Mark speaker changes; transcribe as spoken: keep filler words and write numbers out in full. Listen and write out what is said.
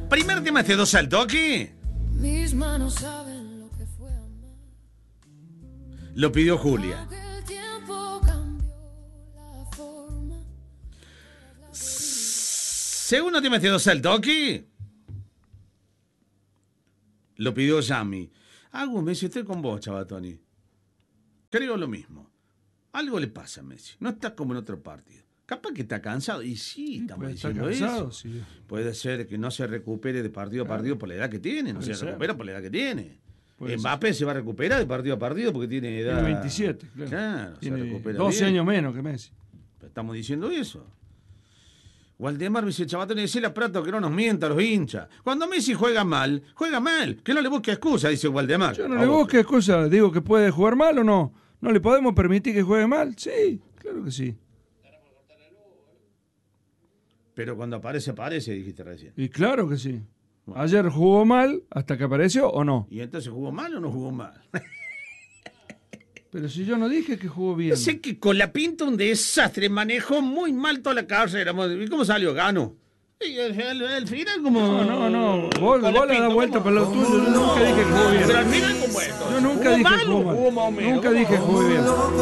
Speaker 1: Primer tema de dos al toque.
Speaker 2: Mis manos saben lo que fue amar.
Speaker 1: Lo pidió Julia.
Speaker 2: Aunque el tiempo cambió la forma.
Speaker 1: Segundo tema de dos al toque. Lo pidió Yami. Agus, Messi, estoy con vos, Chabatoni. Creo lo mismo. Algo le pasa a Messi. No está como en otro partido. Capaz que está cansado. Y sí, estamos
Speaker 3: puede estar
Speaker 1: diciendo
Speaker 3: cansado,
Speaker 1: eso.
Speaker 3: sí.
Speaker 1: Puede ser que no se recupere de partido a partido por la edad que tiene. No
Speaker 3: Puede
Speaker 1: se
Speaker 3: ser.
Speaker 1: recupera por la edad que tiene.
Speaker 3: Puede
Speaker 1: Mbappé se va a recuperar de partido a partido porque tiene edad.
Speaker 3: Tiene veintisiete, claro.
Speaker 1: Claro, se
Speaker 3: Tiene
Speaker 1: recupera
Speaker 3: doce
Speaker 1: bien.
Speaker 3: años menos que Messi.
Speaker 1: Estamos diciendo eso. Waldemar me dice, Chabatoni, decile a Prato que no nos mienta a los hinchas. Cuando Messi juega mal, juega mal. Que no le busque excusa, dice Waldemar.
Speaker 3: Yo no le busque excusa. Digo que puede jugar mal o no. ¿No le podemos permitir que juegue mal? Sí, claro que sí.
Speaker 1: Pero cuando aparece, aparece, dijiste recién.
Speaker 3: Y claro que sí. Ayer jugó mal hasta que apareció o no.
Speaker 1: ¿Y entonces jugó mal o no jugó mal?
Speaker 3: Pero si yo no dije que jugó bien.
Speaker 1: Yo sé que con la pinta un desastre, manejó muy mal toda la carrera. ¿Y cómo salió? Ganó. Y el, el- el final como...
Speaker 3: No, no, no. Vos,
Speaker 1: Con la
Speaker 3: vos le
Speaker 1: pinta,
Speaker 3: das vuelta
Speaker 1: ¿cómo?
Speaker 3: para lo tuyo. Yo nunca dije que jugó bien.
Speaker 1: Pero al final, ¿cómo esto?
Speaker 3: Yo nunca
Speaker 1: ¿Jugó
Speaker 3: dije que
Speaker 1: mal o
Speaker 3: jugó mal.
Speaker 1: jugó más o menos?
Speaker 3: Nunca
Speaker 1: ¿Cómo?
Speaker 3: dije que jugó bien.